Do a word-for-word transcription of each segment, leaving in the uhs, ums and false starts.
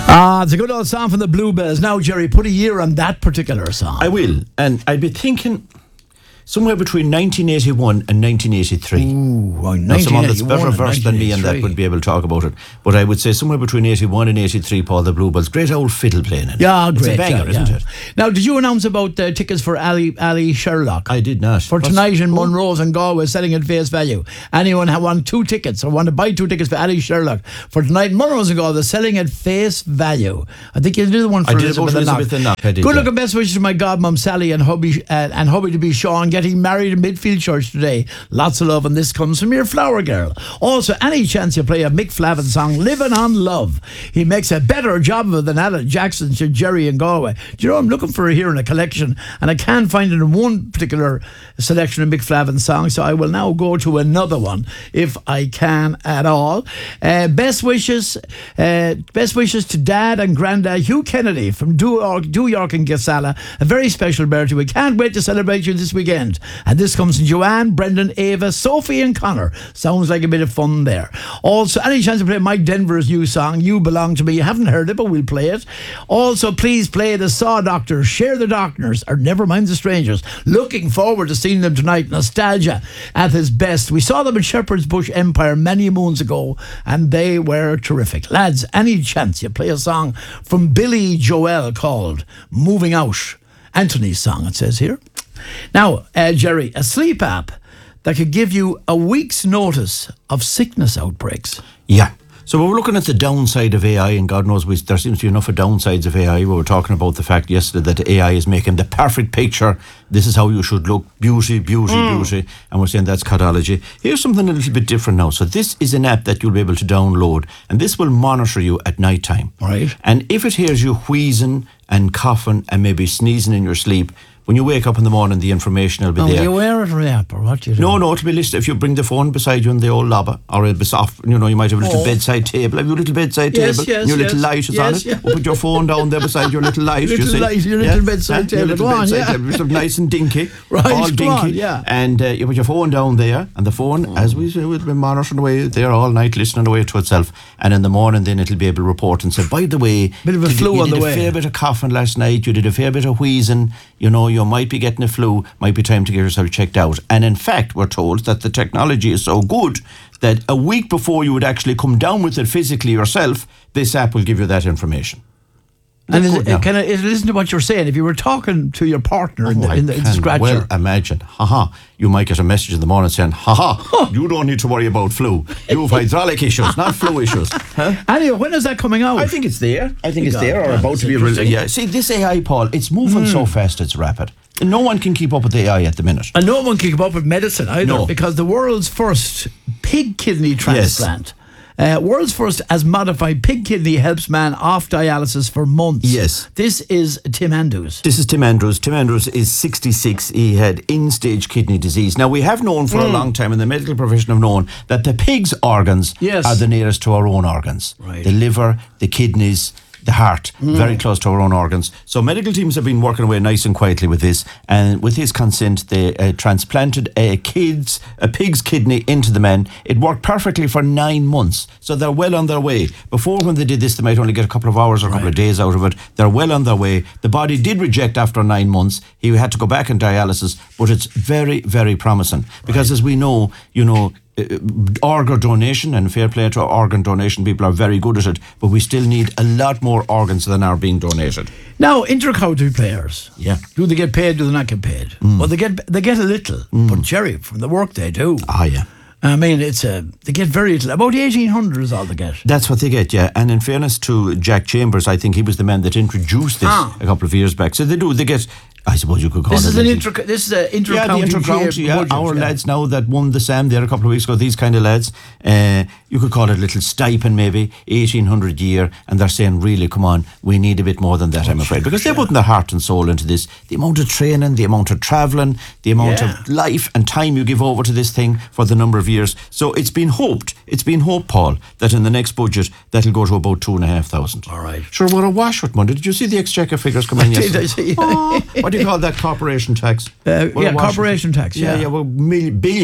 Ah, it's a good old song from the Bluebells. Now, Jerry, put a year on that particular song. I will, and I'd be thinking somewhere between nineteen eighty-one and nineteen eighty-three. Ooh, well, now, someone that's better versed than me and that would be able to talk about it. But I would say somewhere between eighty-one and eighty-three, Paul, the Bluebells. Great old fiddle playing in it. Yeah, it's great. a banger, yeah, isn't yeah. it? Now, did you announce about the uh, tickets for Ali Ali Sherlock? I did not. For What's, tonight in Monroe's and Galway, selling at face value. Anyone who want two tickets or want to buy two tickets for Ali Sherlock for tonight in Monroe's and Galway, selling at face value. I think you did the one for I did Elizabeth, about Elizabeth and Knock. I did, Good yeah. luck and best wishes to my godmum Sally and hubby uh, and hubby to be Sean getting married in Midfield Church today. Lots of love, and this comes from your flower girl. Also, any chance you play a Mick Flavin song, Living on Love. He makes a better job of it than Alan Jackson to Jerry and Galway. Do you know, I'm looking for it here in a collection, and I can't find it in one particular selection of Mick Flavin songs, so I will now go to another one, if I can at all. Uh, best wishes uh, best wishes to Dad and Grandad Hugh Kennedy from New York and Gasala. A very special birthday. We can't wait to celebrate you this weekend. And this comes from Joanne, Brendan, Ava, Sophie and Connor. Sounds like a bit of fun there. Also, any chance to play Mike Denver's new song, You Belong to Me? You haven't heard it, but we'll play it. Also, please play the Saw Doctors, Share the Doctors, or Never Mind the Strangers. Looking forward to seeing them tonight. Nostalgia at its best. We saw them at Shepherd's Bush Empire many moons ago, and they were terrific. Lads, any chance you play a song from Billy Joel called Moving Out? Anthony's song, it says here. Now, uh, Jerry, a sleep app that could give you a week's notice of sickness outbreaks. Yeah. So we're looking at the downside of A I, and God knows we, there seems to be enough of downsides of A I. We were talking about the fact yesterday that A I is making the perfect picture. This is how you should look. Beauty, beauty, mm. beauty. And we're saying that's cardiology. Here's something a little bit different now. So this is an app that you'll be able to download, and this will monitor you at night time. Right. And if it hears you wheezing and coughing and maybe sneezing in your sleep, when you wake up in the morning, the information will be oh, there. Will you wear it or the app, or what do you do? No, no, it'll be listed. If you bring the phone beside you in the old lobby, or it'll be soft, you know, you might have a little oh. bedside table. Have you a little bedside yes, table? Yes, your yes, little light is yes, on it. yes. We'll put your phone down there beside your little light. little you see? light, your yeah? little bedside yeah? table. Your little go bedside on, yeah. table, sort of nice and dinky. Right, all go dinky. on, yeah. And uh, you put your phone down there, and the phone, oh. as we say, will be monitoring away there all night, listening away to itself. And in the morning, then it'll be able to report and say, by the way, bit of a flu you on did the a way. fair bit of coughing last night. You did a fair bit of wheezing. You know, you might be getting a flu. Might be time to get yourself checked out. And in fact, we're told that the technology is so good that a week before you would actually come down with it physically yourself, this app will give you that information. And is it, can it, listen to what you're saying. If you were talking to your partner oh, in, the, in, the, in the scratcher, well imagine, haha, you might get a message in the morning saying, haha, huh. you don't need to worry about flu. You have hydraulic issues, not flu issues. Huh? Anyway, when is that coming out? I think it's there. I think it's God, there or God, about to be released. Yeah. See, this A I, Paul, it's moving mm. so fast, it's rapid. No one can keep up with A I at the minute. And no one can keep up with medicine either, no. because the world's first pig kidney transplant. Yes. Uh, world's first as modified pig kidney helps man off dialysis for months. Yes. This is Tim Andrews. This is Tim Andrews. Tim Andrews is sixty-six. He had end-stage kidney disease. Now, we have known for mm. a long time, in the medical profession have known, that the pig's organs yes. are the nearest to our own organs. Right. The liver, the kidneys, the heart, mm. very close to our own organs. So medical teams have been working away nice and quietly with this, and with his consent they uh, transplanted a kid's a pig's kidney into the man. It worked perfectly for nine months, so they're well on their way. Before, when they did this, they might only get a couple of hours or a couple right. of days out of it. They're well on their way. The body did reject after nine months. He had to go back in dialysis, but it's very, very promising, because right. as we know, you know, Uh, organ donation, and fair play to organ donation, people are very good at it, but we still need a lot more organs than are being donated. Now, inter-county players, yeah, do they get paid, do they not get paid? Mm. Well, they get they get a little, mm. but Jerry, from the work they do, ah yeah, I mean, it's a they get very little. About eighteen hundred is all they get. That's what they get, yeah. And in fairness to Jack Chambers, I think he was the man that introduced this ah. a couple of years back. So they do, they get, I suppose you could call this it. Is an inter, this is an inter yeah, county. The inter-county, yeah. Budget, Our yeah. lads now that won the Sam there a couple of weeks ago, these kind of lads, uh, you could call it a little stipend maybe, eighteen hundred a year, and they're saying, really, come on, we need a bit more than that, oh, I'm afraid. Because they're yeah. putting their heart and soul into this. The amount of training, the amount of travelling, the amount yeah. of life and time you give over to this thing for the number of years. So it's been hoped, it's been hoped, Paul, that in the next budget, that'll go to about two and a half thousand. All right. Sure, we're a wash with money. Did you see the exchequer figures coming in yesterday? Oh, what do you call that, corporation tax? Uh, yeah, corporation tax, yeah. Yeah, yeah, well, mil- billions.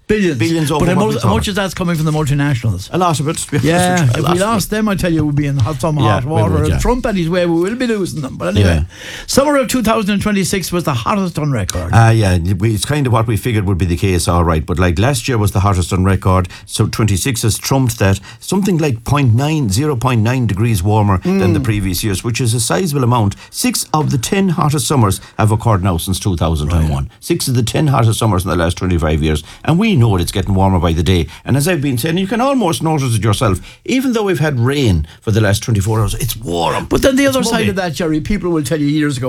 Billions. Billions over But how what much, we how thought. much of that's coming from the multinationals? A lot of it. to be honest Yeah, with you, a if lot we of lost it. them, I tell you, we'd be in hot, some Yeah, hot we water. would, If yeah. Trump had his way, we will be losing them. But anyway, Yeah. summer of two thousand twenty-six was the hottest on record. Ah, yeah, we, it's kind of what we figured would be the case, all right. But like last year was the hottest on record, so twenty-six has trumped that. Something like zero point nine, zero point nine degrees warmer than the previous years, which is a sizable amount. Six of the ten hottest summers have occurred now since two thousand one. Six of the ten hottest summers in the last twenty-five years, and we know it's getting warmer by the day. And as I've been saying, you can almost notice it yourself. Even though we've had rain for the last twenty-four hours, it's warm. But then the It's other side muggy. of that, Jerry, people will tell you years ago,